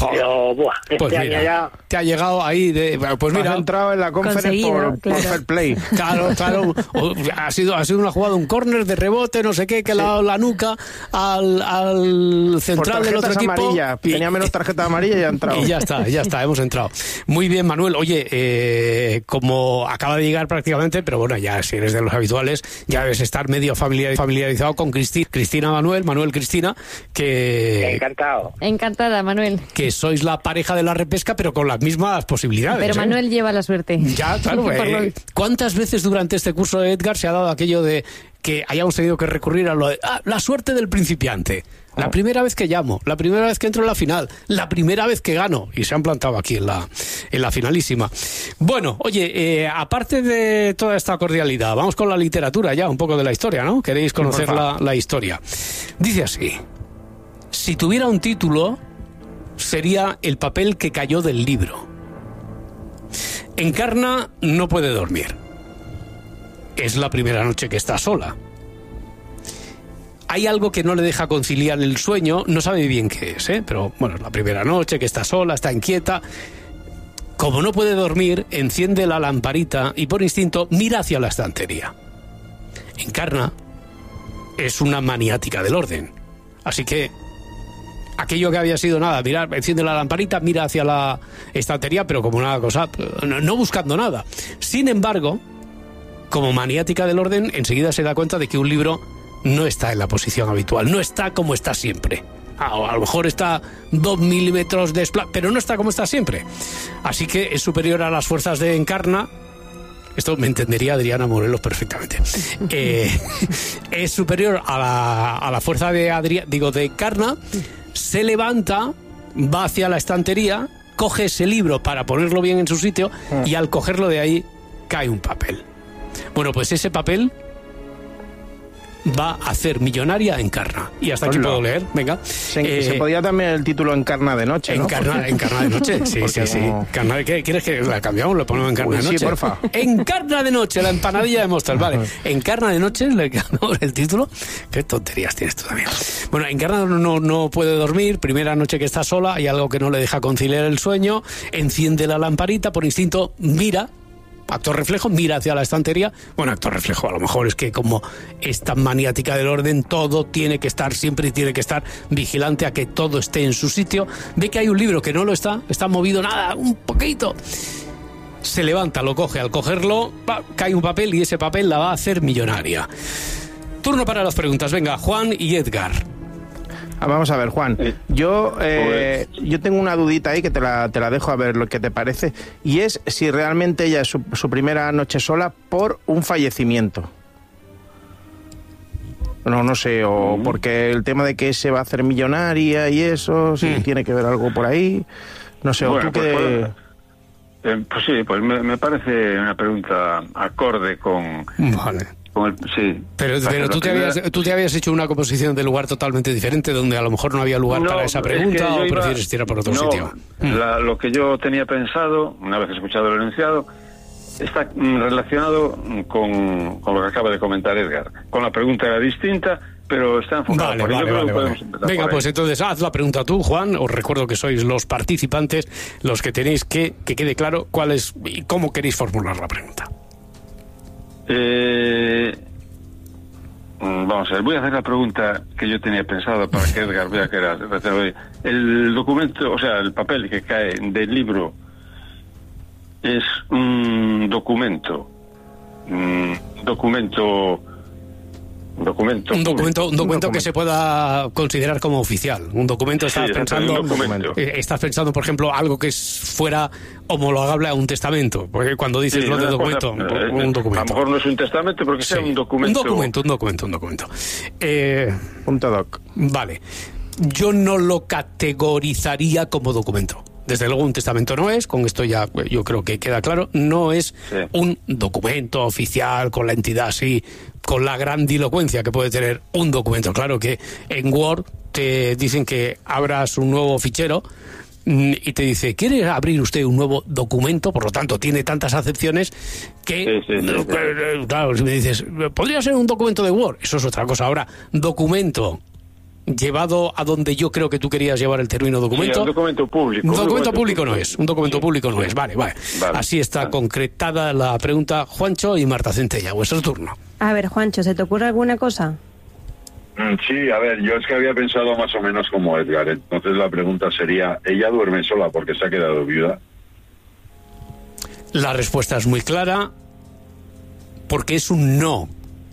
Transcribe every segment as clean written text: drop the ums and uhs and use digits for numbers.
Pero, buah, Pues año mira, ya... te ha llegado ahí de... Pues mira, has entrado en la conferencia por fair play. Claro. Ha sido una jugada, un córner de rebote, no sé qué, que la nuca al central del otro equipo. Amarilla. Tenía menos tarjeta amarilla y ha entrado. Y ya está, hemos entrado. Muy bien, Manuel. Oye, como acaba de llegar prácticamente, pero bueno, ya si eres de los habituales, ya debes estar medio familiarizado con Cristina Manuel Cristina, que... Encantado. Encantada, Manuel. Que sois la pareja de la repesca, pero con las mismas posibilidades. Pero Manuel lleva la suerte. Ya, claro. ¿Cuántas veces durante este curso de Edgar se ha dado aquello de que hayamos tenido que recurrir a lo de la suerte del principiante? La primera vez que llamo, la primera vez que entro en la final, la primera vez que gano, y se han plantado aquí en la finalísima. Bueno, oye, aparte de toda esta cordialidad, vamos con la literatura ya, un poco de la historia, ¿no? ¿Queréis conocer la historia? Dice así: si tuviera un título, sería El papel que cayó del libro. Encarna no puede dormir. Es la primera noche que está sola. Hay algo que no le deja conciliar el sueño, no sabe bien qué es, pero bueno, es la primera noche que está sola, está inquieta. Como no puede dormir, enciende la lamparita y por instinto mira hacia la estantería. Encarna es una maniática del orden, así que aquello que había sido nada, mirar, enciende la lamparita, mira hacia la estantería, pero como una cosa, no buscando nada. Sin embargo, como maniática del orden, enseguida se da cuenta de que un libro no está en la posición habitual, no está como está siempre. A lo mejor está 2 milímetros de pero no está como está siempre. Así que es superior a las fuerzas de Encarna. Esto me entendería Adriana Morelos perfectamente. Es superior a la fuerza de Encarna. Se levanta, va hacia la estantería, coge ese libro para ponerlo bien en su sitio y al cogerlo de ahí cae un papel. Bueno, pues ese papel va a hacer millonaria a Encarna. Y hasta aquí puedo leer, venga. Se podía también el título Encarna de noche, ¿no? Encarna de noche, sí. ¿Qué quieres que la cambiamos? Lo ponemos Encarna de noche. Sí, porfa. Encarna de noche, la empanadilla de Mostar, vale. Encarna de noche, le cambiamos el título. Qué tonterías tienes tú también. Bueno, Encarna no puede dormir, primera noche que está sola, hay algo que no le deja conciliar el sueño, enciende la lamparita, por instinto mira, acto reflejo, mira hacia la estantería. Bueno, acto reflejo, a lo mejor es que como es tan maniática del orden, todo tiene que estar, siempre tiene que estar vigilante a que todo esté en su sitio. Ve que hay un libro que no lo está movido nada, un poquito. Se levanta, lo coge, al cogerlo, cae un papel y ese papel la va a hacer millonaria. Turno para las preguntas, venga, Juan y Edgar. Vamos a ver, Juan, yo tengo una dudita ahí que te la dejo a ver lo que te parece, y es si realmente ella es su primera noche sola por un fallecimiento. No sé, o porque el tema de que se va a hacer millonaria y eso, si tiene que ver algo por ahí, no sé, bueno, o tú que... pues sí, pues me parece una pregunta acorde con... Vale. Sí. Pero tú te habías hecho una composición de lugar totalmente diferente, donde a lo mejor no había lugar para esa pregunta, o prefieres tirar por otro sitio. Lo que yo tenía pensado, una vez escuchado el enunciado, está relacionado con lo que acaba de comentar Edgar. Con la pregunta era distinta, pero está enfocado. Vale. Venga, pues entonces haz la pregunta tú, Juan. Os recuerdo que sois los participantes los que tenéis que quede claro cuál es y cómo queréis formular la pregunta. Vamos a ver, voy a hacer la pregunta que yo tenía pensado para que Edgar vea que era el documento, o sea, el papel que cae del libro es un documento que se pueda considerar como oficial. Un documento, estás pensando, por ejemplo, algo que fuera homologable a un testamento, porque cuando dices lo de documento, un documento. A lo mejor no es un testamento, porque sea un documento. Un documento. Punto doc. Vale. Yo no lo categorizaría como documento. Desde luego un testamento no es, con esto ya yo creo que queda claro, no es un documento oficial con la entidad así, con la grandilocuencia que puede tener un documento. Claro que en Word te dicen que abras un nuevo fichero y te dice, ¿quiere abrir usted un nuevo documento? Por lo tanto, tiene tantas acepciones que, claro, si me dices, ¿podría ser un documento de Word? Eso es otra cosa. Ahora, documento llevado a donde yo creo que tú querías llevar el término documento. Sí, un documento público. Un documento público no es. Un documento público no es. Vale. Así está concretada la pregunta. Juancho y Marta Centella, vuestro turno. A ver, Juancho, ¿se te ocurre alguna cosa? Sí, a ver, yo es que había pensado más o menos como Edgar. Entonces la pregunta sería, ¿ella duerme sola porque se ha quedado viuda? La respuesta es muy clara, porque es un no.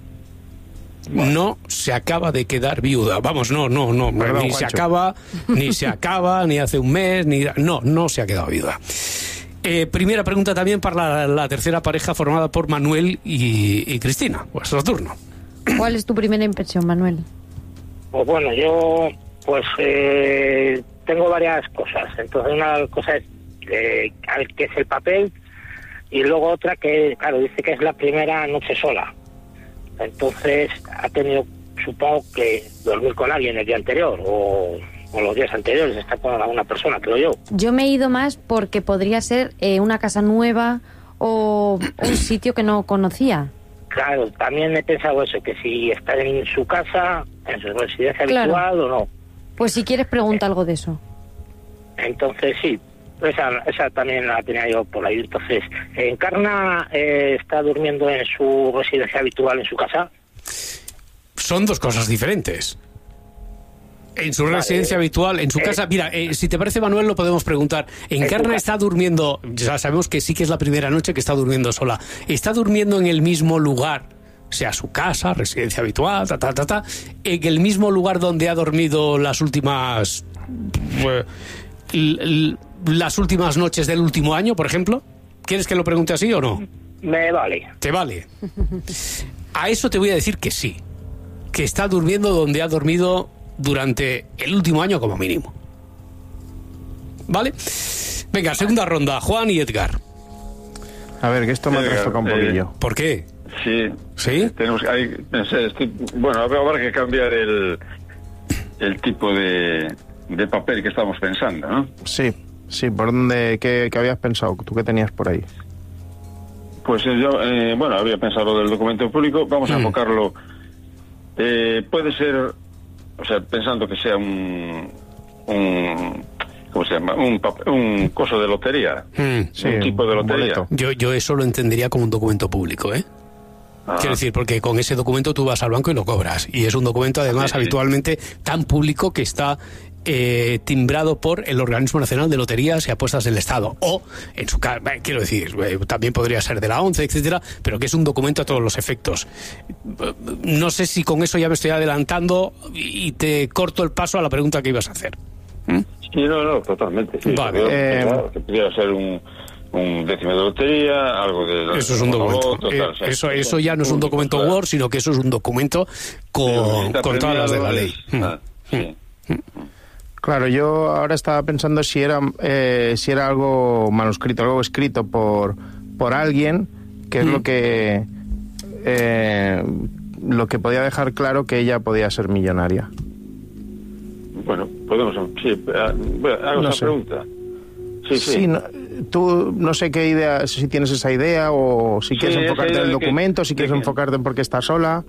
No se acaba de quedar viuda. Vamos, no. Perdón, ni Juancho. se acaba, ni hace un mes, no se ha quedado viuda. Primera pregunta también para la tercera pareja formada por Manuel y Cristina. Vuestro turno. ¿Cuál es tu primera impresión, Manuel? Pues bueno, yo tengo varias cosas. Entonces una cosa es que es el papel, y luego otra que, claro, dice que es la primera noche sola. Entonces ha tenido, supongo, que dormir con alguien el día anterior o los días anteriores, está con alguna persona, creo yo. Yo me he ido más porque podría ser una casa nueva o un sitio que no conocía. Claro, también he pensado eso, que si está en su casa, en su residencia Claro. habitual o no. Pues si quieres pregunta algo de eso. Entonces sí, esa también la tenía yo por ahí. Entonces, ¿Encarna está durmiendo en su residencia habitual, en su casa? Son dos cosas diferentes. En su residencia habitual, en su casa. Mira, si te parece, Manuel, lo podemos preguntar. ¿Encarna está durmiendo? Ya sabemos que sí que es la primera noche que está durmiendo sola. ¿Está durmiendo en el mismo lugar? Sea su casa, residencia habitual, en el mismo lugar donde ha dormido las últimas noches del último año, por ejemplo. ¿Quieres que lo pregunte así o no? Me vale. ¿Te vale? A eso te voy a decir que sí. Que está durmiendo donde ha dormido durante el último año como mínimo. ¿Vale? Venga, segunda ronda. Juan y Edgar. A ver, que esto me ha trastocado un poquillo. ¿Por qué? Sí. ¿Sí? Tenemos bueno, habrá que cambiar el tipo de papel que estamos pensando, ¿no? Sí, ¿por dónde? ¿Qué habías pensado? ¿Tú qué tenías por ahí? Pues yo, había pensado lo del documento público. Vamos a enfocarlo. Puede ser, o sea, pensando que sea ¿cómo se llama? Un coso de lotería. Sí, un tipo de un lotería. boleto. Yo eso lo entendería como un documento público, ¿eh? Quiero decir, porque con ese documento tú vas al banco y lo cobras. Y es un documento, además, Sí. habitualmente tan público que está timbrado por el Organismo Nacional de Loterías y Apuestas del Estado. O, en su caso, quiero decir, también podría ser de la ONCE, etcétera, pero que es un documento a todos los efectos. No sé si con eso ya me estoy adelantando y te corto el paso a la pregunta que ibas a hacer. Sí, no, totalmente. Sí. Vale. Claro, que pudiera ser un décimo de lotería, algo de... Eso es un documento. Total, Eso ya no es un documento Word, sino que eso es un documento con todas las de la ley. Sí. Claro, yo ahora estaba pensando si era algo manuscrito, algo escrito por alguien, que es lo que podía dejar claro que ella podía ser millonaria. Bueno, podemos... Sí, hago No esa sé. pregunta. Sí. Sí, tú no sé qué idea, si tienes esa idea o si quieres Sí, enfocarte esa en el idea de documento, que- si quieres de que- enfocarte en por qué está sola.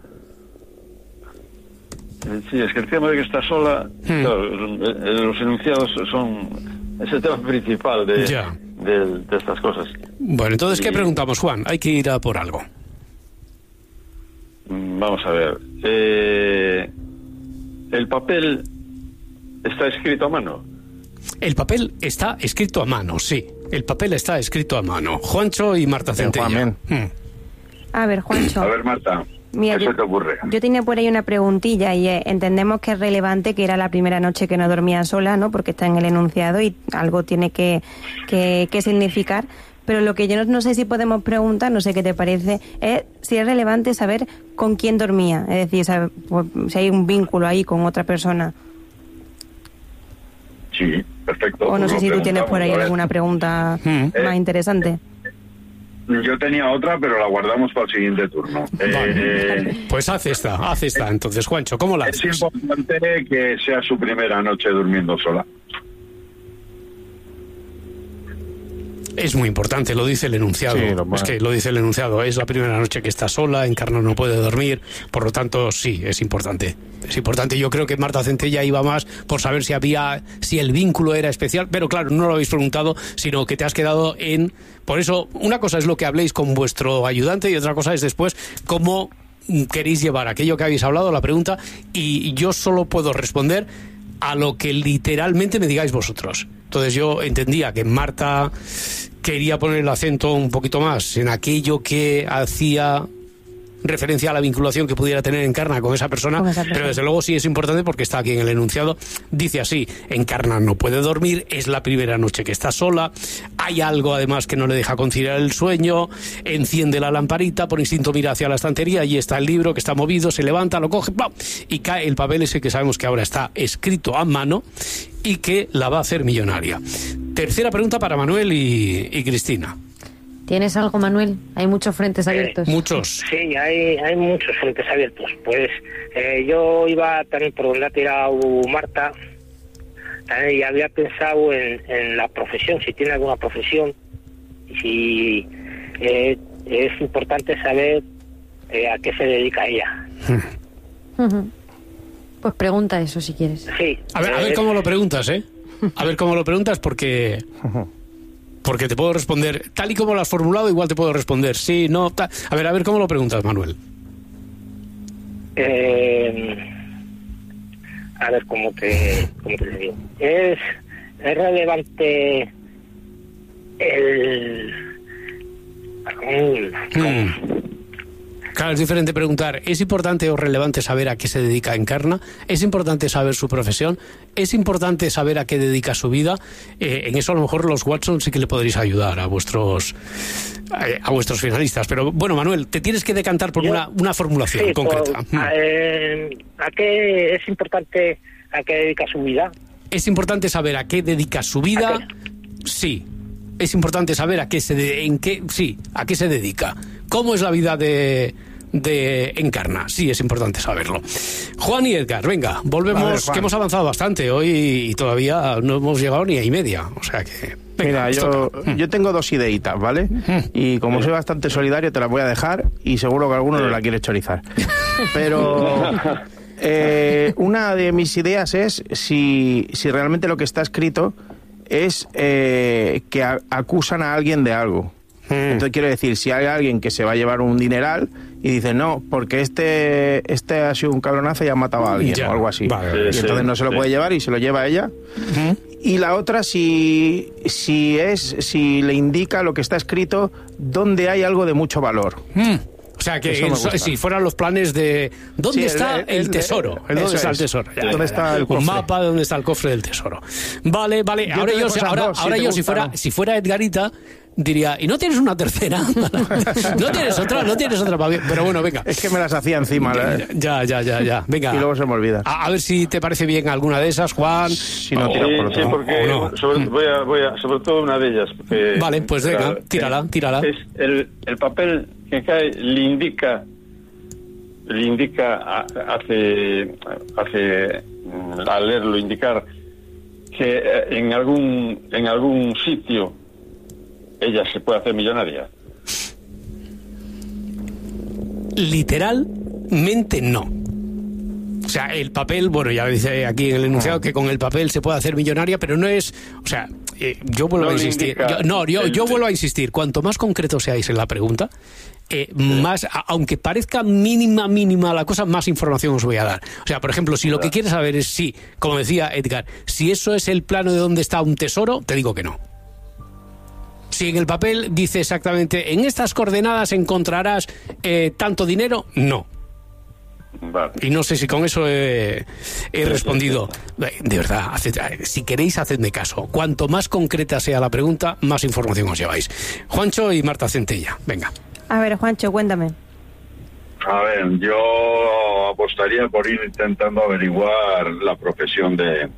Sí, es que el tema de que está sola, claro, los enunciados es el tema principal de estas cosas. Bueno, entonces, ¿qué Y- preguntamos, Juan? Hay que ir a por algo. Vamos a ver. El papel está escrito a mano. El papel está escrito a mano, sí. El papel está escrito a mano. Juancho y Marta Centella. Juan, A ver, Juancho. A ver, Marta, Mira, ¿qué se te ocurre? Yo tenía por ahí una preguntilla y entendemos que es relevante que era la primera noche que no dormía sola, ¿no? Porque está en el enunciado y algo tiene que significar. Pero lo que yo no sé si podemos preguntar, no sé qué te parece, es si es relevante saber con quién dormía. Es decir, si hay un vínculo ahí con otra persona. Sí, perfecto. O no Pues sé lo si tú tienes por ahí preguntamos, a ver. alguna pregunta más interesante. Yo tenía otra, pero la guardamos para el siguiente turno. Pues haz esta. Entonces, Juancho, ¿cómo la Es haces? importante que sea su primera noche durmiendo sola. Es muy importante, lo dice el enunciado. Sí, es que lo dice el enunciado. Es la primera noche que está sola, Encarna no puede dormir, por lo tanto, sí, es importante. Es importante. Yo creo que Marta Centella iba más por saber si el vínculo era especial, pero claro, no lo habéis preguntado, sino que te has quedado en... Por eso, una cosa es lo que habléis con vuestro ayudante y otra cosa es después cómo queréis llevar aquello que habéis hablado, la pregunta, y yo solo puedo responder a lo que literalmente me digáis vosotros. Entonces yo entendía que Marta quería poner el acento un poquito más en aquello que hacía referencia a la vinculación que pudiera tener Encarna con esa persona, pero desde luego sí es importante porque está aquí en el enunciado, dice así: Encarna no puede dormir, es la primera noche que está sola, hay algo además que no le deja conciliar el sueño, enciende la lamparita, por instinto mira hacia la estantería, allí está el libro que está movido, se levanta, lo coge, ¡pam!, y cae el papel ese que sabemos que ahora está escrito a mano y que la va a hacer millonaria. Tercera pregunta para Manuel y Cristina. ¿Tienes algo, Manuel? Hay muchos frentes abiertos. Muchos. Sí, hay muchos frentes abiertos. Pues yo iba también por donde ha tirado Marta, y había pensado en la profesión, si tiene alguna profesión, si es importante saber a qué se dedica ella. Pues pregunta eso si quieres. Sí. A ver cómo lo preguntas, ¿eh? A ver cómo lo preguntas porque te puedo responder, tal y como lo has formulado, igual te puedo responder sí, no, tal. A ver cómo lo preguntas, Manuel. A ver, ¿cómo te digo? ¿Es relevante Claro, es diferente preguntar, ¿es importante o relevante saber a qué se dedica Encarna? ¿Es importante saber su profesión? ¿Es importante saber a qué dedica su vida? En eso a lo mejor los Watson sí que le podréis ayudar a vuestros finalistas. Pero bueno, Manuel, te tienes que decantar por una formulación concreta. ¿A qué es importante a qué dedica su vida? ¿Es importante saber a qué dedica su vida? Sí. Es importante saber a qué se dedica. ¿Cómo es la vida de Encarna? Sí, es importante saberlo. Juan y Edgar, venga, volvemos, que hemos avanzado bastante hoy y todavía no hemos llegado ni a y media. O sea que... Venga, mira, yo tengo dos ideitas, ¿vale? Y como soy bastante solidario, te las voy a dejar y seguro que alguno no la quiere chorizar. Pero... una de mis ideas es si realmente lo que está escrito es que acusan a alguien de algo. Entonces quiero decir, si hay alguien que se va a llevar un dineral y dice no, porque este ha sido un cabronazo y ha matado a alguien o algo así, y entonces no se lo puede llevar y se lo lleva a ella. Y la otra, si le indica lo que está escrito donde hay algo de mucho valor. O sea, que si fueran los planes de ¿dónde está el tesoro? ¿Dónde está el tesoro? ¿Dónde está el cofre? Un mapa de dónde está el cofre del tesoro. Vale. Ahora yo si fuera Edgarita, diría, ¿y no tienes una tercera? ¿No tienes otra? Pero bueno, venga. Es que me las hacía encima. Ya. Venga. Y luego se me olvida. A ver si te parece bien alguna de esas, Juan. Si no, tira por otro. Sí, porque no. sobre todo una de ellas. Porque, vale, pues venga, tírala. Es el papel que cae le indica hace al leerlo indicar que en algún sitio ella se puede hacer millonaria. Literalmente no. O sea, el papel, bueno, ya dice aquí en el enunciado que con el papel se puede hacer millonaria, pero no es... O sea, yo vuelvo a insistir. Yo vuelvo a insistir. Cuanto más concretos seáis en la pregunta, más, aunque parezca mínima la cosa, más información os voy a dar. O sea, por ejemplo, si lo que quieres saber es si, como decía Edgar, si eso es el plano de dónde está un tesoro, te digo que no. Si en el papel dice exactamente, en estas coordenadas encontrarás tanto dinero, no. Vale. Y no sé si con eso he respondido. De verdad, si queréis, hacedme caso. Cuanto más concreta sea la pregunta, más información os lleváis. Juancho y Marta Centella, venga. A ver, Juancho, cuéntame. A ver, yo apostaría por ir intentando averiguar la profesión de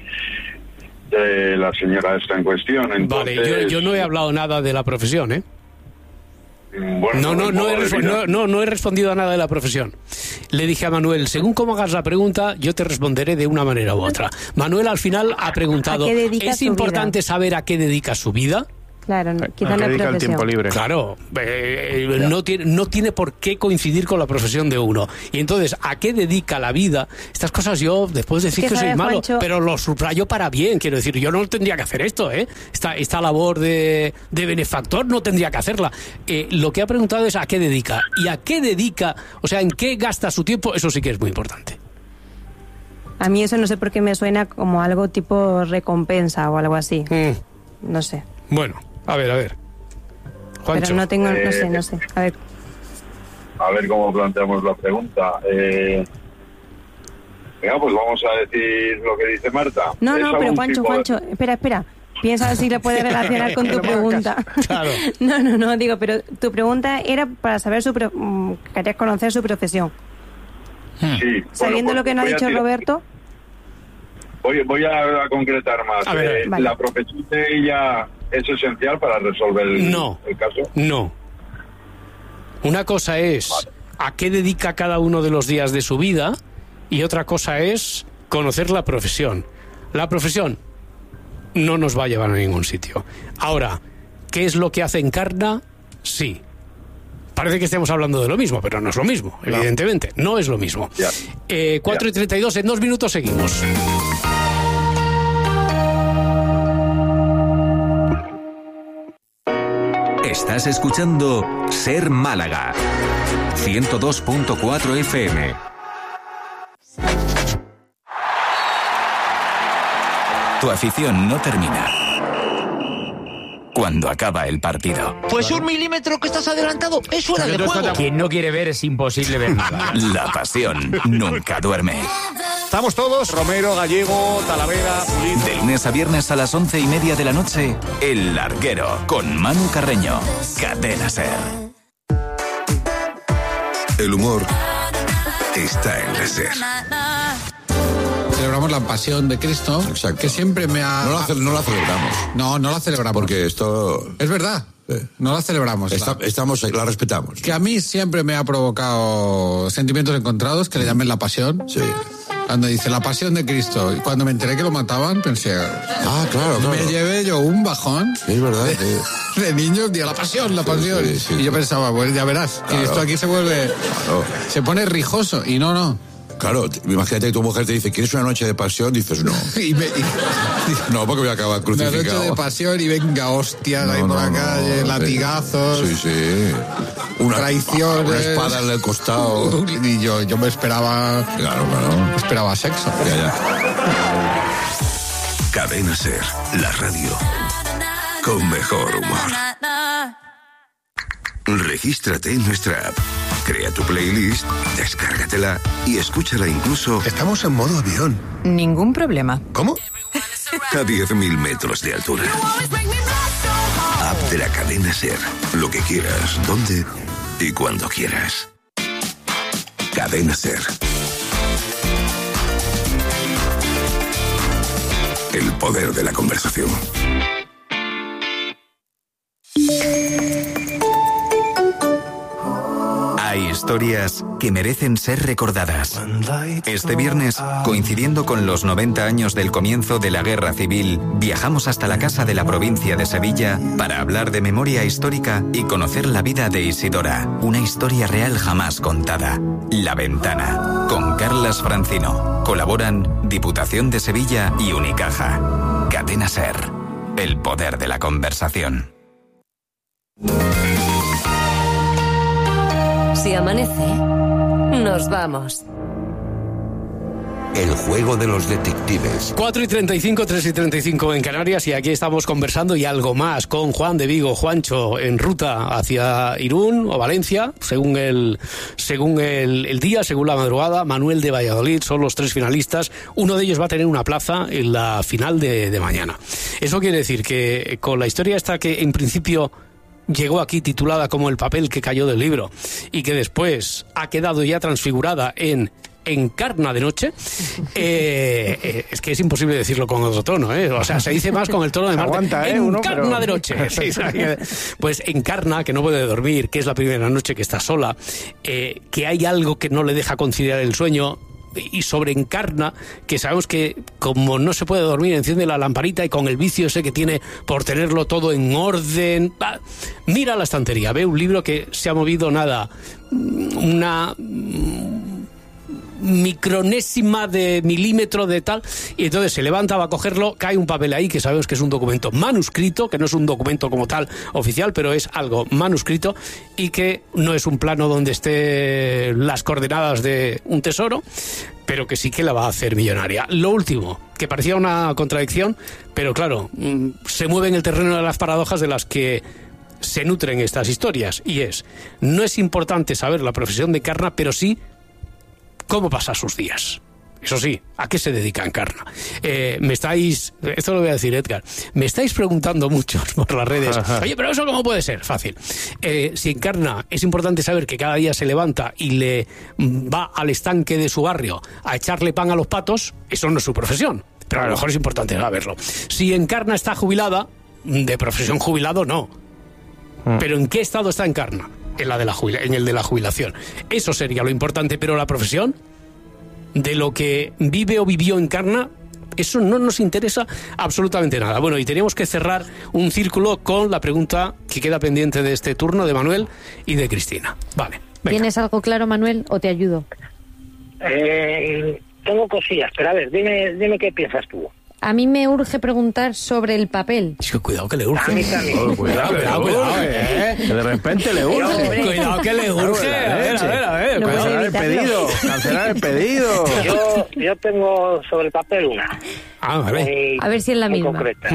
la señora esta en cuestión. Entonces, vale, yo no he hablado nada de la profesión, ¿eh? Bueno, no he respondido a nada de la profesión. Le dije a Manuel, según cómo hagas la pregunta, yo te responderé de una manera u otra. Manuel al final ha preguntado, ¿es importante saber a qué dedica su vida? Claro, quizá Al no que es dedica el tiempo profesión. libre. Claro, no tiene por qué coincidir con la profesión de uno. Y entonces, ¿a qué dedica la vida? Estas cosas yo, después de decir Es que que soy sabes, malo, Juancho, pero lo subrayo para bien. Quiero decir, yo no tendría que hacer esto, ¿eh? Esta labor de benefactor no tendría que hacerla. Lo que ha preguntado es ¿a qué dedica? Y a qué dedica, o sea, ¿en qué gasta su tiempo? Eso sí que es muy importante. A mí eso no sé por qué me suena como algo tipo recompensa o algo así. No sé. Bueno, a ver. Juancho. Pero no tengo, no sé. A ver. A ver cómo planteamos la pregunta. Venga, pues vamos a decir lo que dice Marta. No, ¿Es pero algún Juancho, tipo de- espera. Piensa si le puede relacionar con tu pregunta. Claro. No, digo, pero tu pregunta era para saber querías conocer su profesión. Sí. Sabiendo Bueno, lo que nos ha voy a dicho tirar- Roberto, Voy a concretar más. A ver, vale. ¿La profesión de ella es esencial para resolver el caso? No. Una cosa es a qué dedica cada uno de los días de su vida y otra cosa es conocer la profesión. La profesión no nos va a llevar a ningún sitio. Ahora, ¿qué es lo que hace Encarna? Sí. Parece que estemos hablando de lo mismo, pero no es lo mismo, evidentemente. No es lo mismo. Ya. 4:32, en 2 minutos seguimos. Estás escuchando Ser Málaga 102.4 FM. Tu afición no termina cuando acaba el partido. Pues 1 milímetro que estás adelantado es fuera de juego. Quien no quiere ver es imposible ver nada. La pasión nunca duerme. Estamos todos, Romero, Gallego, Talavera, Pulido. De lunes a viernes a las 11:30 de la noche, El Larguero, con Manu Carreño. Cadena Ser. El humor está en la Ser. Celebramos la pasión de Cristo, que siempre me ha... No la celebramos. No la celebramos. Porque esto... Es verdad, no la celebramos. La respetamos. Que a mí siempre me ha provocado sentimientos encontrados, que le llamen la pasión. Sí. Cuando dice la pasión de Cristo, y cuando me enteré que lo mataban, pensé... Claro. Me llevé yo un bajón. Es verdad. De niños, la pasión. Sí. Y yo pensaba, pues ya verás, Claro. que esto aquí se vuelve... Claro. Se pone rijoso, y no. Claro, imagínate que tu mujer te dice, ¿quieres una noche de pasión? Dices, no. No, porque voy a acabar Una crucificado. noche de pasión y venga, hostias ahí por la calle, latigazos. Sí. Una traiciones. Una espada en el costado. Y yo me esperaba... Claro. Esperaba sexo. Ya. Cadena Ser, la radio con mejor humor. Regístrate en nuestra app. Crea tu playlist, descárgatela y escúchala incluso... Estamos en modo avión. Ningún problema. ¿Cómo? A 10.000 metros de altura. App de la Cadena Ser. Lo que quieras, donde y cuando quieras. Cadena Ser. El poder de la conversación. Hay historias que merecen ser recordadas. Este viernes, coincidiendo con los 90 años del comienzo de la Guerra Civil, viajamos hasta la casa de la provincia de Sevilla para hablar de memoria histórica y conocer la vida de Isidora, una historia real jamás contada. La Ventana, con Carlas Francino. Colaboran Diputación de Sevilla y Unicaja. Cadena Ser, el poder de la conversación. Si amanece, nos vamos. El juego de los detectives. 4:35, 3:35 en Canarias, y aquí estamos conversando y algo más con Juan de Vigo. Juancho, en ruta hacia Irún o Valencia, según el día, según la madrugada. Manuel de Valladolid, son los 3 finalistas. Uno de ellos va a tener una plaza en la final de mañana. Eso quiere decir que con la historia esta que en principio llegó aquí titulada como El papel que cayó del libro y que después ha quedado ya transfigurada en Encarna de noche, es que es imposible decirlo con otro tono, o sea, se dice más con el tono de Marta. Aguanta, Encarna de noche. Sí, pues Encarna, que no puede dormir, que es la primera noche que está sola, que hay algo que no le deja conciliar el sueño. y sobreencarna, que sabemos que como no se puede dormir, enciende la lamparita y con el vicio ese que tiene por tenerlo todo en orden, mira la estantería, ve un libro que se ha movido nada, una micronésima de milímetro de tal, y entonces se levanta, va a cogerlo, cae un papel ahí que sabemos que es un documento manuscrito, que no es un documento como tal oficial, pero es algo manuscrito y que no es un plano donde estén las coordenadas de un tesoro, pero que sí que la va a hacer millonaria. Lo último, que parecía una contradicción, pero claro, se mueve en el terreno de las paradojas de las que se nutren estas historias, y no es importante saber la profesión de Encarna, pero sí cómo pasa sus días. Eso sí, ¿a qué se dedica Encarna? Esto lo voy a decir, Edgar, me estáis preguntando muchos por las redes, oye, pero eso ¿cómo puede ser? Fácil. Si Encarna, es importante saber que cada día se levanta y le va al estanque de su barrio a echarle pan a los patos, eso no es su profesión, pero a lo mejor es importante saberlo. Si Encarna está jubilada, de profesión jubilado no. Pero ¿en qué estado está Encarna? En el de la jubilación. Eso sería lo importante, pero la profesión, de lo que vive o vivió Encarna, eso no nos interesa absolutamente nada. Bueno, y teníamos que cerrar un círculo con la pregunta que queda pendiente de este turno de Manuel y de Cristina. Vale. Venga. ¿Tienes algo claro, Manuel, o te ayudo? Tengo cosillas, pero a ver, dime qué piensas tú. A mí me urge preguntar sobre el papel. Cuidado que le urge. A mí también. Cuidado. Que de repente le urge. Cuidado que le urge. A ver. No cancelar el pedido. Yo tengo sobre el papel una. Vale. A ver si es la misma. Concreta.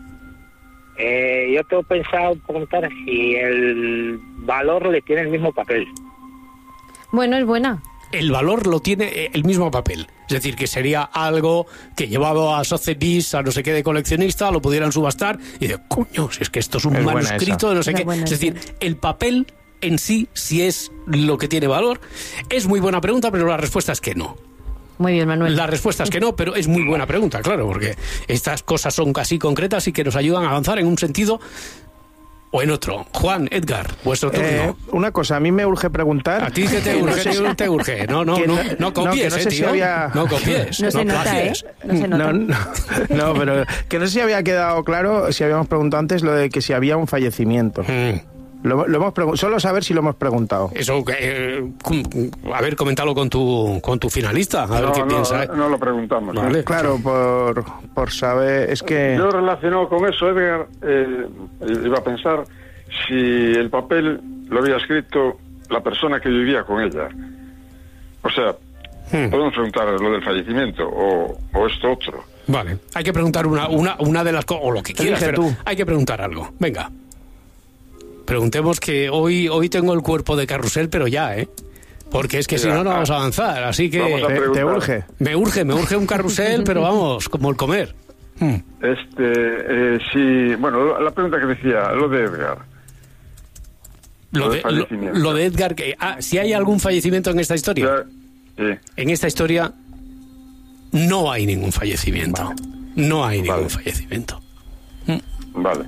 Yo tengo pensado preguntar si el valor le tiene el mismo papel. Bueno, es buena. El valor lo tiene el mismo papel. Es decir, que sería algo que llevado a Sotheby's, a no sé qué de coleccionista, lo pudieran subastar y de coño, si es que esto es un manuscrito de no sé qué. Es decir, el papel en sí es lo que tiene valor. Es muy buena pregunta, pero la respuesta es que no. Muy bien, Manuel. La respuesta es que no, pero es muy buena pregunta, claro, porque estas cosas son casi concretas y que nos ayudan a avanzar en un sentido o en otro. Juan, Edgar, vuestro turno. Una cosa, a mí me urge preguntar. A ti que te urge, te urge. No copies, No copies. No se nota, No se nota. No, pero que no sé si había quedado claro, si habíamos preguntado antes lo de que si había un fallecimiento. Lo hemos solo saber si lo hemos preguntado. Eso, a ver, coméntalo con tu finalista, a ver qué piensa. No lo preguntamos. Vale, claro, por saber, es que... Yo relacionado con eso, Edgar, iba a pensar si el papel lo había escrito la persona que vivía con ella. O sea, podemos preguntar lo del fallecimiento o esto otro. Vale, hay que preguntar una de las cosas, o lo que quieras, pero tú. Hay que preguntar algo. Venga. Preguntemos, que hoy tengo el cuerpo de carrusel, pero ya, porque es que si no vamos a avanzar, así que... ¿Te urge? Me urge un carrusel, pero vamos, como el comer. Sí, bueno, la pregunta que decía, lo de Edgar. Lo de Edgar, si hay algún fallecimiento en esta historia. Sí. En esta historia no hay ningún fallecimiento. Vale. No hay ningún fallecimiento. Vale.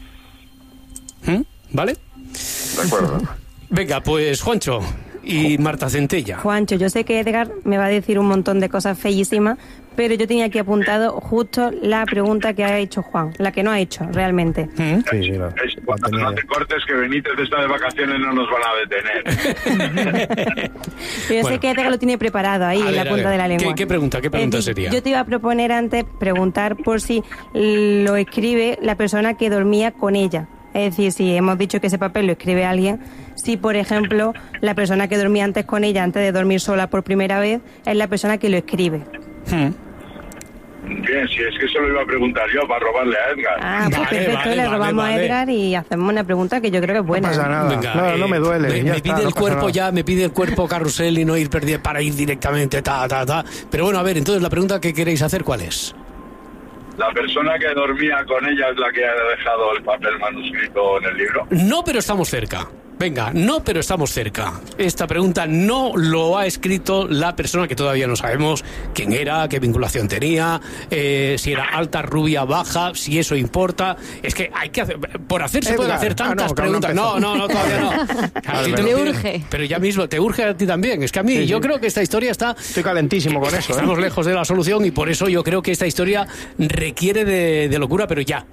¿Vale? De acuerdo. Venga, pues Juancho y Marta Centella. Juancho, yo sé que Edgar me va a decir un montón de cosas feísimas, pero yo tenía aquí apuntado justo la pregunta que ha hecho Juan, la que no ha hecho realmente. No te cortes, que Benítez está de vacaciones, no nos van a detener. Yo sé que Edgar lo tiene preparado ahí en la punta de la lengua. ¿Qué pregunta sería? Yo te iba a proponer antes preguntar por si lo escribe la persona que dormía con ella. Es decir, si hemos dicho que ese papel lo escribe alguien, si, por ejemplo, la persona que dormía antes con ella, antes de dormir sola por primera vez, es la persona que lo escribe. Bien, si es que eso lo iba a preguntar yo para robarle a Edgar. Pues perfecto, le robamos a Edgar y hacemos una pregunta que yo creo que es buena. No pasa nada. Venga, no me duele. Me pide el cuerpo carrusel y no ir para ir directamente, Pero bueno, a ver, entonces la pregunta que queréis hacer, ¿cuál es? ¿La persona que dormía con ella es la que ha dejado el papel manuscrito en el libro? No, pero estamos cerca. Venga, no, pero estamos cerca. Esta pregunta no lo ha escrito la persona que todavía no sabemos quién era, qué vinculación tenía, si era alta, rubia, baja, si eso importa. Es que hay que hacer... Por hacer se pueden hacer tantas preguntas. No, todavía no. A ti te urge. Pero ya mismo, te urge a ti también. Es que a mí, yo creo que esta historia está... Estoy calentísimo con eso. Estamos lejos de la solución y por eso yo creo que esta historia requiere de locura, pero ya.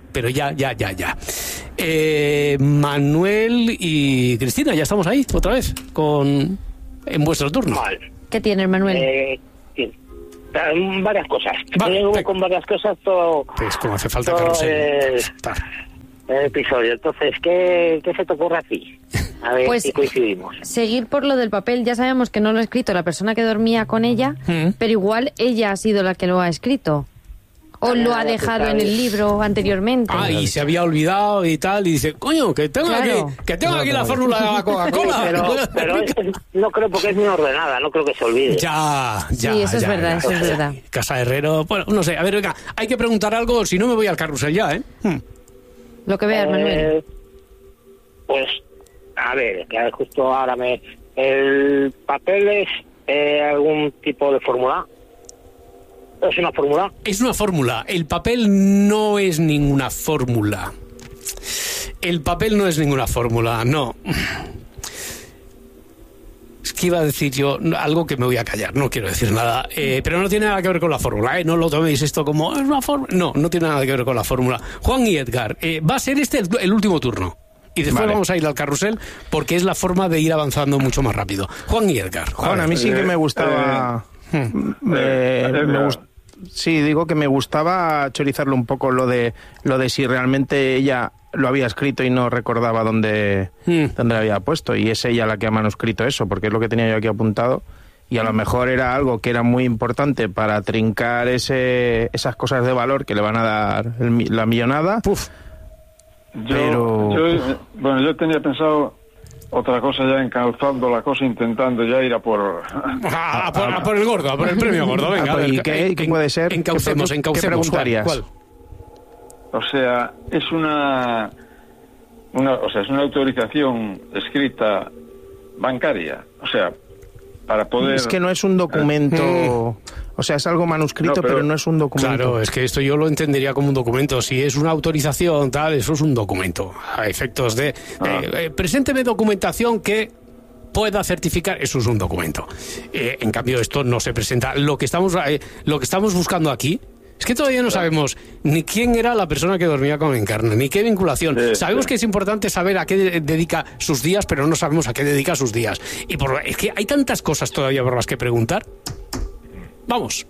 Manuel y Cristina, ya estamos ahí otra vez en vuestro turno. Vale. ¿Qué tienes, Manuel? Varias cosas. Vale, con varias cosas todo. Pues como hace falta carrusel. El episodio. Entonces, ¿qué se te ocurre a ti? A ver Pues, si coincidimos. Seguir por lo del papel. Ya sabemos que no lo ha escrito la persona que dormía con ella, pero igual ella ha sido la que lo ha escrito. O lo ha dejado en el libro anteriormente. Y se había olvidado y tal, y dice, coño, que tengo aquí la fórmula de la Coca-Cola. Pero no creo, porque es muy ordenada, no creo que se olvide. Ya. Sí, eso es verdad. Casa Herrero, bueno, no sé, a ver, venga, hay que preguntar algo, si no me voy al carrusel ya, ¿eh? Lo que veas, Manuel. Pues, a ver, que justo ahora ¿el papel es algún tipo de fórmula? ¿Es una fórmula? Es una fórmula. El papel no es ninguna fórmula. No. Es que iba a decir yo algo que me voy a callar, no quiero decir nada. Pero no tiene nada que ver con la fórmula, ¿eh? No lo toméis esto como, ¿es una fórmula? No tiene nada que ver con la fórmula. Juan y Edgar, va a ser el último turno. Y después vamos a ir al carrusel porque es la forma de ir avanzando mucho más rápido. Juan y Edgar. Juan, a mí sí que me gustaba... Sí, digo que me gustaba chorizarlo un poco lo de si realmente ella lo había escrito y no recordaba dónde lo había puesto, y es ella la que ha manuscrito eso, porque es lo que tenía yo aquí apuntado, y a lo mejor era algo que era muy importante para trincar esas cosas de valor que le van a dar la millonada. Yo tenía pensado otra cosa, ya encauzando la cosa, intentando ya ir a por el gordo, a por el premio gordo. Venga, ¿y qué puede ser? Encaucemos. ¿Qué preguntarías? ¿Cuál? O sea, es una autorización escrita bancaria, o sea, para poder... Es que no es un documento... O sea, es algo manuscrito, pero no es un documento. Claro, es que esto yo lo entendería como un documento. Si es una autorización, tal, eso es un documento. A efectos de... presénteme documentación que pueda certificar, eso es un documento. En cambio, esto no se presenta. Lo que estamos buscando aquí es que todavía no sabemos ni quién era la persona que dormía con Encarna, ni qué vinculación. Sabemos que es importante saber a qué dedica sus días, pero no sabemos a qué dedica sus días. Y es que hay tantas cosas todavía por las que preguntar. Vamos.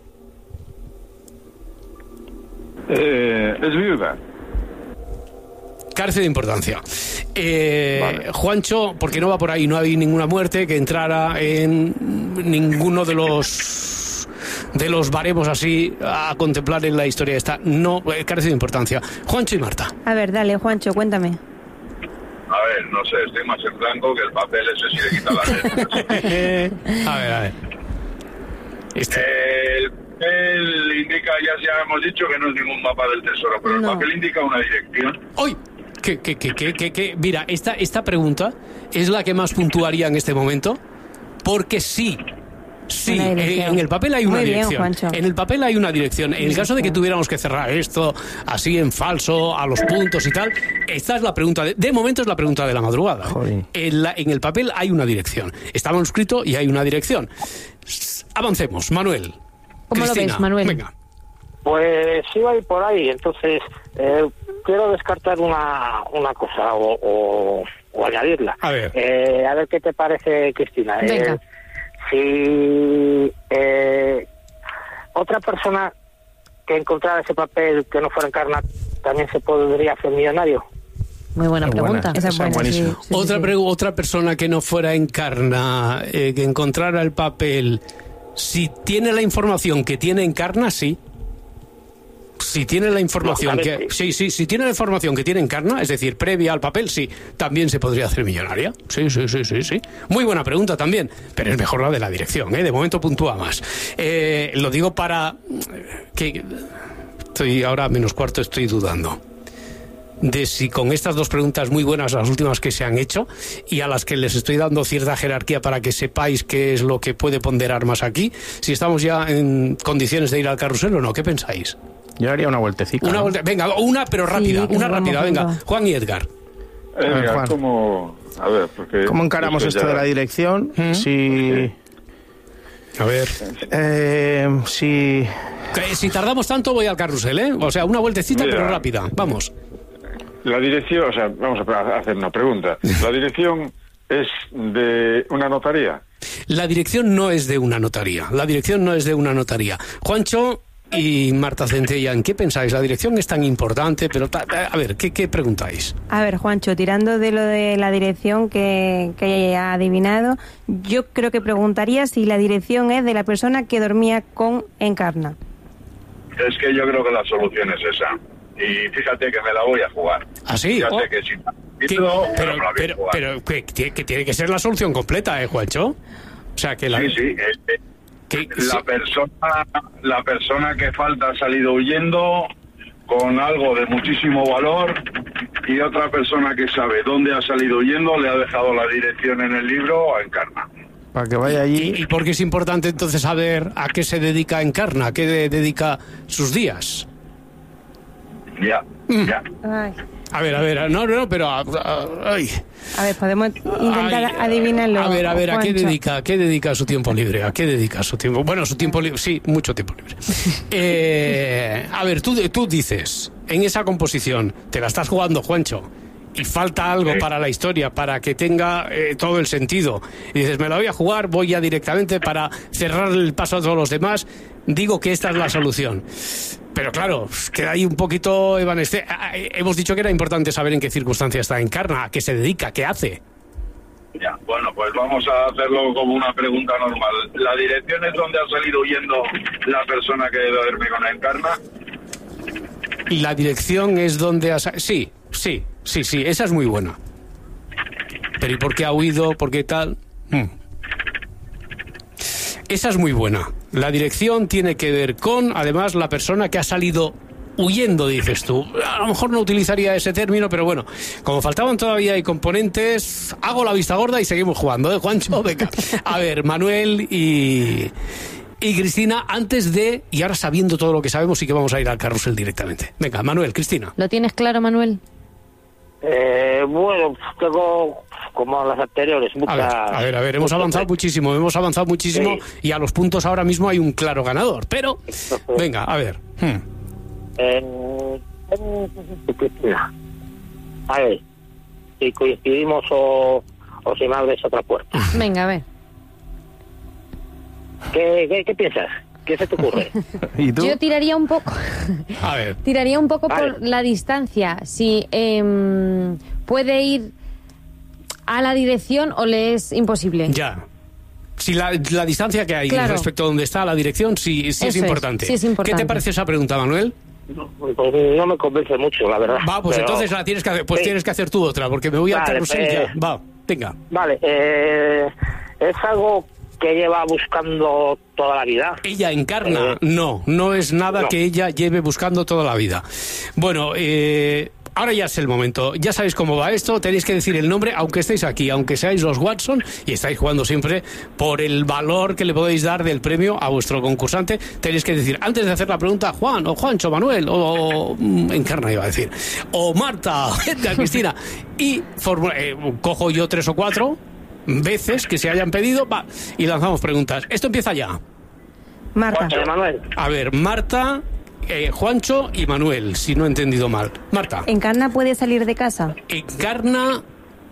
Es viuda. Carece de importancia. Vale. Juancho, porque no va por ahí, no hay ninguna muerte que entrara en ninguno de los baremos así a contemplar en la historia esta. No, carece de importancia. Juancho y Marta. A ver, dale, Juancho, cuéntame. A ver, no sé, estoy más en blanco que el papel ese si le quita la letra. A ver. El papel indica, ya hemos dicho que no es ningún mapa del tesoro, pero el papel indica una dirección. ¡Uy! Que mira, esta pregunta es la que más puntuaría en este momento, porque sí, en el papel hay una dirección. En el papel hay una dirección. En el caso de que tuviéramos que cerrar esto así en falso, a los puntos y tal, esta es la pregunta. De momento es la pregunta de la madrugada. En el papel hay una dirección. Está manuscrito y hay una dirección. Avancemos, Manuel. ¿Cómo Cristina, lo ves, Manuel? Venga. Pues sí va a ir por ahí, entonces quiero descartar una cosa o añadirla. A ver qué te parece, Cristina. Venga. Si otra persona que encontrara ese papel que no fuera Encarna también se podría hacer millonario. Muy buena pregunta. Esa es buena, sí. Otra persona que no fuera Encarna, que encontrara el papel, si tiene la información que tiene Encarna, sí. Si tiene la información si tiene la información que tiene Encarna, es decir, previa al papel, sí, también se podría hacer millonaria. Sí. Muy buena pregunta también, pero es mejor la de la dirección, ¿eh? De momento puntúa más. Lo digo para que estoy ahora a -4, estoy dudando. de si con estas dos preguntas muy buenas, las últimas que se han hecho, y a las que les estoy dando cierta jerarquía para que sepáis qué es lo que puede ponderar más aquí, si estamos ya en condiciones de ir al carrusel o no. ¿Qué pensáis? Yo haría una vueltecita. Venga, una pero rápida, Sí, una rápida, venga. juntos. Juan y Edgar. Juan. ¿Cómo encaramos esto de la dirección? Si... A ver. Si tardamos tanto voy al carrusel, ¿eh? O sea, una vueltecita pero rápida. Vamos. La dirección, o sea, vamos a hacer una pregunta. ¿La dirección es de una notaría? La dirección no es de una notaría. Juancho y Marta Centellán, ¿qué pensáis? La dirección es tan importante, pero a ver, ¿qué preguntáis? A ver, Juancho, tirando de lo de la dirección que haya adivinado, yo creo que preguntaría si la dirección es de la persona que dormía con Encarna. Es que yo creo que la solución es esa. Y fíjate que me la voy a jugar. ¿Ah, sí? Fíjate que si pero que tiene que ser la solución completa, Juancho. O sea, que la... Sí. La persona que falta ha salido huyendo con algo de muchísimo valor, y otra persona que sabe dónde ha salido huyendo le ha dejado la dirección en el libro a Encarna. Para que vaya allí. ¿Y por qué es importante entonces saber a qué se dedica Encarna? ¿A qué dedica sus días? Ay. A ver, no, pero... ay. A ver, podemos intentar adivinarlo. A ver, ¿a Juancho. qué dedica su tiempo libre? ¿A qué dedica su tiempo? Bueno, su tiempo libre, sí, mucho tiempo libre. A ver, tú dices, en esa composición, te la estás jugando, Juancho, y falta algo para la historia, para que tenga todo el sentido. Y dices, me la voy a jugar, voy ya directamente para cerrar el paso a todos los demás. Digo que esta es la solución. Pero claro, queda ahí un poquito evanescente. Hemos dicho que era importante saber en qué circunstancias está Encarna, a qué se dedica, qué hace. Ya, bueno, pues vamos a hacerlo como una pregunta normal. ¿La dirección es donde ha salido huyendo la persona que duerme con Encarna? Y la dirección es donde ha... Sí, esa es muy buena. Pero ¿y por qué ha huido? ¿Por qué tal? Esa es muy buena. La dirección tiene que ver con, además, la persona que ha salido huyendo, dices tú. A lo mejor no utilizaría ese término, pero bueno, como faltaban todavía hay componentes, hago la vista gorda y seguimos jugando, ¿eh, Juancho? Venga. A ver, Manuel y Cristina, antes de... Y ahora sabiendo todo lo que sabemos, sí que vamos a ir al carrusel directamente. Venga, Manuel, Cristina. ¿Lo tienes claro, Manuel? Bueno, tengo como las anteriores muchas... A ver, hemos avanzado muchísimo Sí. Y a los puntos ahora mismo hay un claro ganador, pero venga, a ver. A ver, si coincidimos o si me abres otra puerta. Venga, a ver. ¿Qué piensas? ¿Qué se te ocurre? ¿Y tú? Yo tiraría un poco... A ver. Tiraría un poco Vale. por la distancia. Si puede ir a la dirección o le es imposible. Ya. Si la distancia que hay Claro. respecto a donde está la dirección, sí es importante. sí es importante. ¿Qué te parece esa pregunta, Manuel? Pues no me convence mucho, la verdad. Va, pues Pero- entonces la tienes que hacer, pues Sí. tienes que hacer tú otra, porque me voy al Vale, carrusel ya. Va, venga. Vale, es algo que lleva buscando toda la vida. Ella Encarna, no es nada no. que ella lleve buscando toda la vida. Bueno, ahora ya es el momento. Ya sabéis cómo va esto. Tenéis que decir el nombre, aunque estéis aquí, aunque seáis los Watson y estáis jugando siempre por el valor que le podéis dar del premio a vuestro concursante. Tenéis que decir, antes de hacer la pregunta, Juan o Juancho, Manuel o Encarna iba a decir, o Marta, Edgar, Cristina, y cojo yo 3 o 4 veces que se hayan pedido, va, y lanzamos preguntas. Esto empieza ya. Marta. Manuel. A ver, Marta, Juancho y Manuel, si no he entendido mal. Marta, ¿Encarna puede salir de casa? Encarna...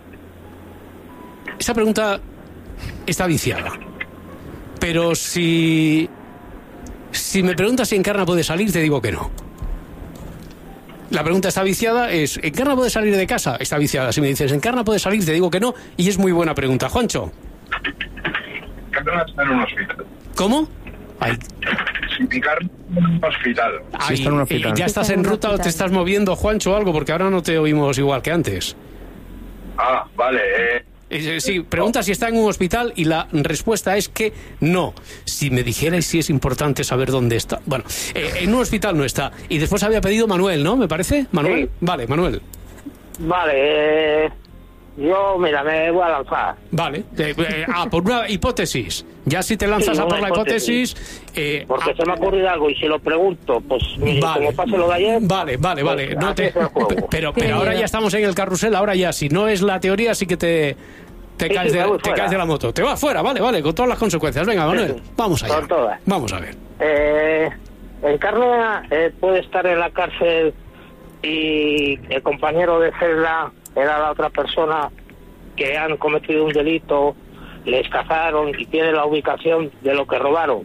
Esa pregunta está viciada. Pero si me preguntas si Encarna puede salir, te digo que no. La pregunta está viciada, es ¿Encarna puede salir de casa? Está viciada. Si me dices ¿Encarna puede salir? Te digo que no, y es muy buena pregunta. Juancho. Encarna está en un hospital. ¿Cómo? Ay. Encarna en un hospital. Sí, está en un hospital. ¿Ya estás en ruta o te estás moviendo, Juancho, o algo? Porque ahora no te oímos igual que antes. Ah, vale. Sí, pregunta si está en un hospital y la respuesta es que no. Si me dijerais si es importante saber dónde está. Bueno, en un hospital no está. Y después había pedido Manuel, ¿no? ¿Me parece? ¿Manuel? Sí. Vale, Manuel. Vale, yo, mira, me voy a lanzar. Vale, por una hipótesis. Ya si te lanzas Sí, a por una la hipótesis... Porque se me ha ocurrido algo y si lo pregunto, pues como pase lo de ayer... Vale. Pues, No te, pero ahora ya estamos en el carrusel, ahora ya, si no es la teoría, sí que te caes de la moto. Te vas fuera, vale, con todas las consecuencias. Venga, Manuel, vamos allá. Con todas. Vamos a ver. Encarna puede estar en la cárcel y el compañero de celda era la otra persona que han cometido un delito, les cazaron y tiene la ubicación de lo que robaron.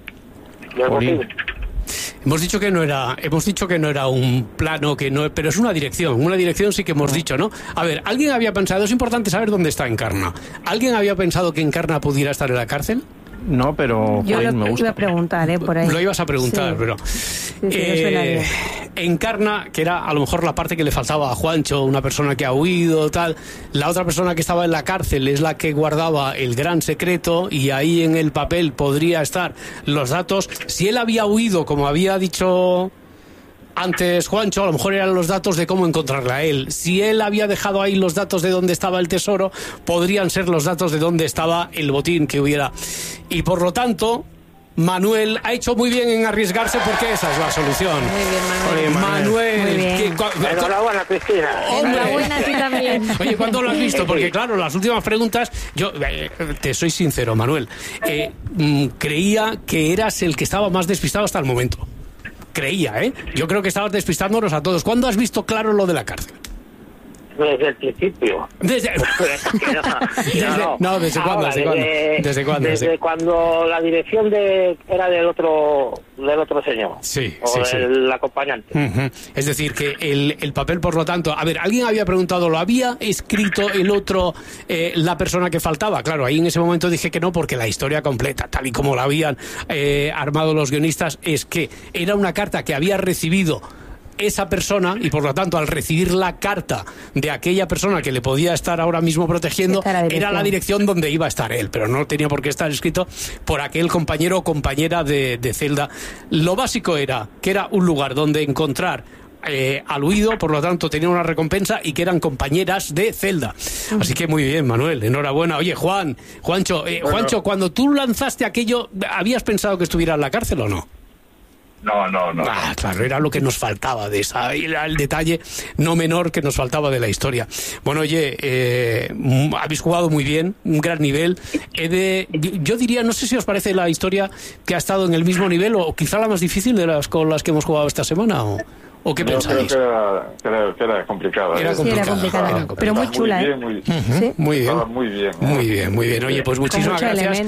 Hemos dicho que no era un plano, pero es una dirección sí que hemos dicho, ¿no? A ver, ¿alguien había pensado, es importante saber dónde está Encarna? ¿Alguien había pensado que Encarna pudiera estar en la cárcel? No, pero yo me gusta. Iba a preguntar, por ahí. Lo ibas a preguntar, sí. Pero Sí, Encarna, que era a lo mejor la parte que le faltaba a Juancho, una persona que ha huido, tal. La otra persona que estaba en la cárcel es la que guardaba el gran secreto, y ahí en el papel podría estar los datos. Si él había huido, como había dicho antes Juancho, a lo mejor eran los datos de cómo encontrarla a él. Si él había dejado ahí los datos de dónde estaba el tesoro, podrían ser los datos de dónde estaba el botín que hubiera. Y por lo tanto, Manuel ha hecho muy bien en arriesgarse, porque esa es la solución. Muy bien, Manuel. Muy bien. Enhorabuena, Cristina. Enhorabuena a ti también. Oye, ¿cuándo lo has visto? Porque claro, las últimas preguntas, yo te soy sincero, Manuel, creía que eras el que estaba más despistado hasta el momento. Creía, yo creo que estabas despistándonos a todos. ¿Cuándo has visto claro lo de la cárcel? Desde el principio. ¿Desde cuándo? Desde cuando la dirección era del otro señor. Sí. El acompañante. Uh-huh. Es decir, que el papel, por lo tanto... A ver, alguien había preguntado, ¿lo había escrito el otro, la persona que faltaba? Claro, ahí en ese momento dije que no, porque la historia completa, tal y como la habían armado los guionistas, es que era una carta que había recibido esa persona, y por lo tanto, al recibir la carta de aquella persona que le podía estar ahora mismo protegiendo, era la dirección donde iba a estar él, pero no tenía por qué estar escrito por aquel compañero o compañera de celda. Lo básico era que era un lugar donde encontrar al huido, por lo tanto tenía una recompensa, y que eran compañeras de celda. Así que muy bien, Manuel, enhorabuena. Oye, Juancho, cuando tú lanzaste aquello, ¿habías pensado que estuviera en la cárcel o no? No. Claro, era lo que nos faltaba de esa, era el detalle no menor que nos faltaba de la historia. Bueno, oye, habéis jugado muy bien, un gran nivel. Yo diría, no sé si os parece la historia que ha estado en el mismo nivel, o quizá la más difícil de las con las que hemos jugado esta semana, ¿o qué pensáis? Creo que era complicada. Era complicada, pero muy chula. Muy bien. Oye, pues muchísimas gracias.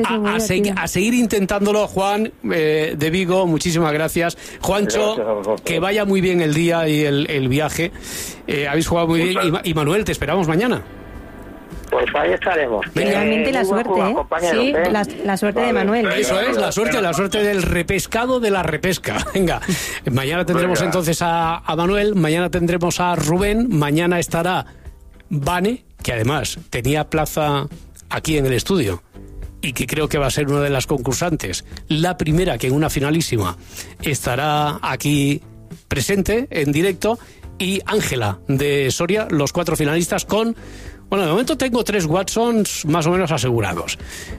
A seguir intentándolo, Juan de Vigo, muchísimas gracias. Juancho, que vaya muy bien el día y el viaje. Habéis jugado muy bien. Y Manuel, te esperamos mañana. Pues ahí estaremos. Realmente la suerte, sí, la suerte de Manuel. Eso es, la suerte del repescado de la repesca. Venga, mañana tendremos entonces a Manuel, mañana tendremos a Rubén, mañana estará Vane, que además tenía plaza aquí en el estudio, y que creo que va a ser una de las concursantes, la primera que en una finalísima estará aquí presente en directo, y Ángela de Soria, los 4 finalistas con... Bueno, de momento tengo 3 Watsons más o menos asegurados.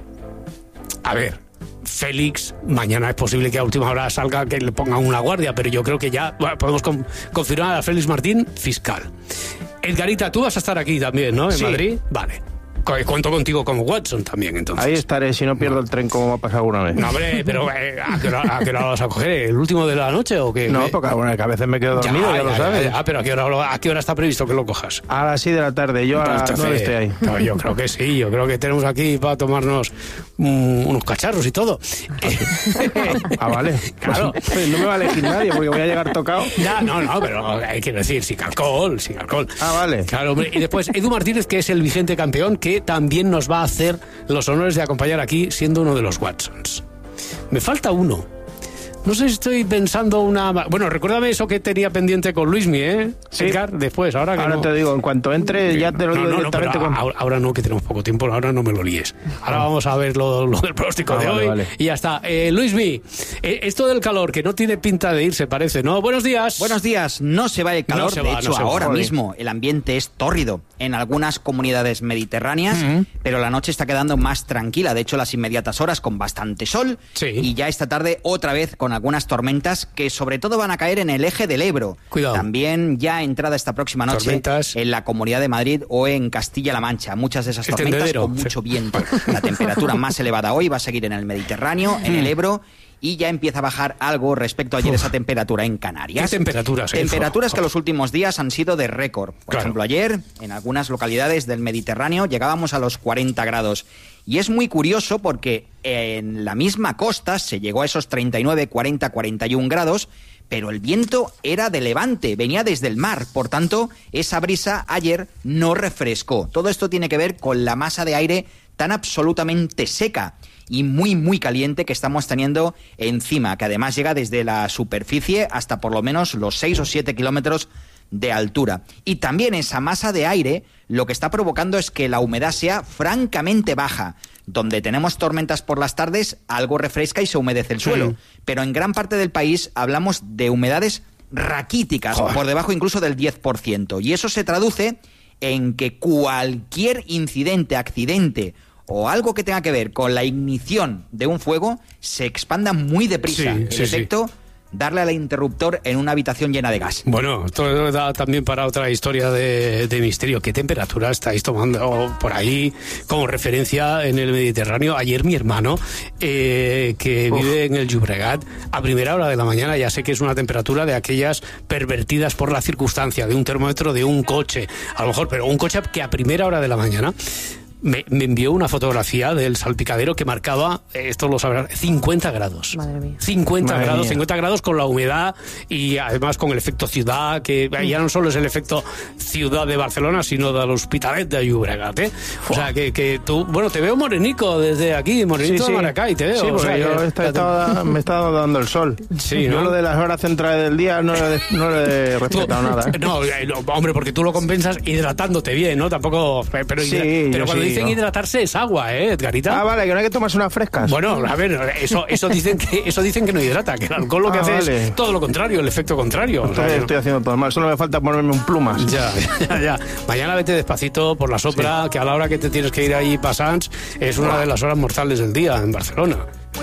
A ver, Félix, mañana es posible que a última hora salga que le pongan una guardia, pero yo creo que ya podemos confirmar a Félix Martín, fiscal. Edgarita, tú vas a estar aquí también, ¿no? En Madrid. Vale. Cuento contigo como Watson también, entonces. Ahí estaré, si no pierdo el tren como me ha pasado alguna vez. No, hombre, pero ¿a qué hora vas a coger? ¿El último de la noche o qué? No, porque bueno, que a veces me quedo dormido, ya lo sabes. Pero ¿a qué hora está previsto que lo cojas? A las 6 de la tarde, yo a las 9 estoy ahí. No, yo creo que sí, yo creo que tenemos aquí para tomarnos unos cacharros y todo. Vale. Claro. Pues no me va a elegir nadie porque voy a llegar tocado. No, pero hay que decir, sin alcohol. Vale. Claro, hombre. Y después Edu Martínez, que es el vigente campeón, que también nos va a hacer los honores de acompañar aquí, siendo uno de los Watsons. Me falta uno No sé si estoy pensando una... Bueno, recuérdame eso que tenía pendiente con Luismi, ¿eh? Sí. Edgar, después, ahora que ahora no... te digo, en cuanto entre ya te lo digo directamente. Ahora no, que tenemos poco tiempo, ahora no me lo líes. Ahora vamos a ver lo del pronóstico de hoy. Vale. Y ya está. Luismi, esto del calor, que no tiene pinta de irse, parece, ¿no? Buenos días. Buenos días. No se va el calor, de hecho, ahora mismo el ambiente es tórrido en algunas comunidades mediterráneas, pero la noche está quedando más tranquila. De hecho, las inmediatas horas con bastante sol y ya esta tarde otra vez con algunas tormentas que sobre todo van a caer en el eje del Ebro. Cuidado. También ya entrada esta próxima noche en la Comunidad de Madrid o en Castilla-La Mancha. Muchas de esas tormentas con mucho viento. La temperatura más elevada hoy va a seguir en el Mediterráneo, en el Ebro, y ya empieza a bajar algo respecto a ayer esa temperatura en Canarias. ¿Qué temperaturas? Temperaturas que los últimos días han sido de récord. Por ejemplo, ayer en algunas localidades del Mediterráneo llegábamos a los 40 grados. Y es muy curioso porque en la misma costa se llegó a esos 39, 40, 41 grados, pero el viento era de levante, venía desde el mar. Por tanto, esa brisa ayer no refrescó. Todo esto tiene que ver con la masa de aire tan absolutamente seca y muy, muy caliente que estamos teniendo encima, que además llega desde la superficie hasta por lo menos los 6 o 7 kilómetros de altura. Y también esa masa de aire lo que está provocando es que la humedad sea francamente baja. Donde tenemos tormentas por las tardes, algo refresca y se humedece el suelo. Pero en gran parte del país hablamos de humedades raquíticas, por debajo incluso del 10%. Y eso se traduce en que cualquier incidente, accidente o algo que tenga que ver con la ignición de un fuego se expanda muy deprisa. El efecto, darle al interruptor en una habitación llena de gas. Bueno, esto da también para otra historia de misterio. ¿Qué temperatura estáis tomando por ahí como referencia en el Mediterráneo? Ayer mi hermano, que vive en el Llobregat, a primera hora de la mañana, ya sé que es una temperatura de aquellas pervertidas por la circunstancia, de un termómetro de un coche, a lo mejor, pero un coche que a primera hora de la mañana me envió una fotografía del salpicadero que marcaba, esto lo sabrán, 50 grados. Madre mía. 50 grados con la humedad y además con el efecto ciudad, que ya no solo es el efecto ciudad de Barcelona, sino del Hospitalet de Llobregat, ¿eh? O sea, que tú, bueno, te veo morenico desde aquí, morenito de Maracay, te veo. Sí, porque me está dando el sol. Sí, ¿no? Yo lo de las horas centrales del día no le he respetado nada, ¿eh? No, hombre, porque tú lo compensas hidratándote bien, ¿no? Tampoco... Pero cuando dicen hidratarse es agua, Edgarita. Ah, vale, que no hay que tomarse unas frescas. Bueno, a ver, eso dicen que no hidrata, que el alcohol lo que hace es todo lo contrario, el efecto contrario. Estoy haciendo todo mal, solo me falta ponerme un plumas. Ya. Mañana vete despacito por la Sopra, que a la hora que te tienes que ir ahí para Sants es una de las horas mortales del día en Barcelona.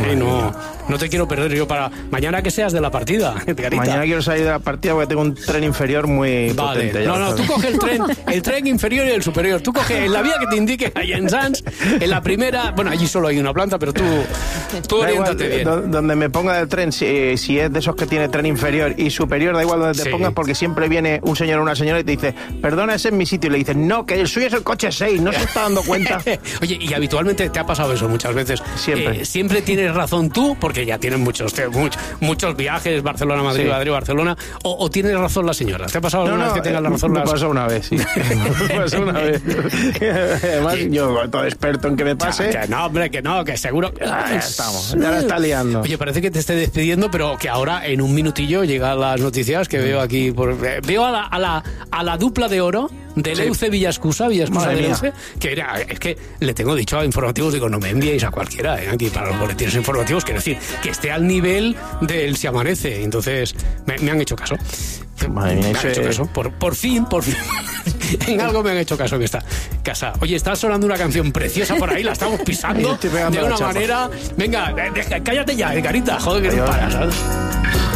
No te quiero perder yo para... Mañana que seas de la partida, Edgarita. Mañana quiero salir de la partida porque tengo un tren inferior muy potente. No, tú coge el tren inferior y el superior. Tú coge la vía que te indique ahí en Sants, en la primera... Bueno, allí solo hay una planta, pero tú oriéntate bien. Donde me ponga del tren, si es de esos que tiene tren inferior y superior, da igual donde te pongas, porque siempre viene un señor o una señora y te dice, perdona, ese es mi sitio. Y le dices, no, que el suyo es el coche 6, no se está dando cuenta. Oye, y habitualmente te ha pasado eso muchas veces. Siempre tienes razón tú, porque ya tienes muchos viajes, Barcelona-Madrid, Madrid-Barcelona, o tienes razón la señora. ¿Te ha pasado alguna vez que tengas la razón? Me pasó una vez, sí. Me pasó una vez. Además, yo todo experto en que me pase. Que no, hombre, que seguro. Ya estamos, ya la está liando. Oye, parece que te esté despidiendo, pero que ahora en un minutillo llegan las noticias que veo aquí. Veo a la dupla de oro de Leuce Villascusa de Leuce, que es que le tengo dicho a informativos, digo, no me enviéis a cualquiera aquí para los boletines informativos, quiero decir, que esté al nivel del Si Amanece. Entonces, me han hecho caso. Madre mía, me han hecho caso. Por fin. En algo me han hecho caso en esta casa. Oye, está sonando una canción preciosa por ahí, la estamos pisando de una manera. Venga, cállate ya, Edgarita. Joder, que no paras, ¿sabes?